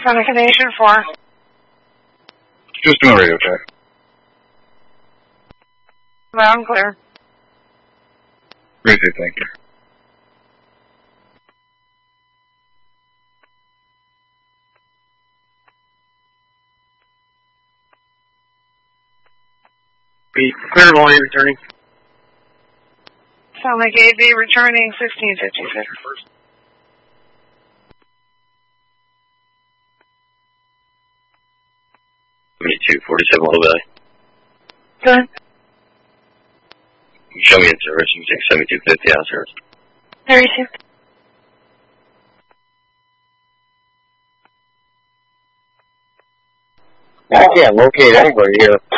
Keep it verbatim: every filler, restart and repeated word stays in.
Seneca Nation four. Just doing radio check. Loud and clear. Great, thank you. Be clear volume returning. Sound like A V returning sixteen fifty-six. seventy-two forty-seven Low Valley. Good. Show me in service, you can take seventy-two fifty out of service. thirty-two. I can't locate anybody here.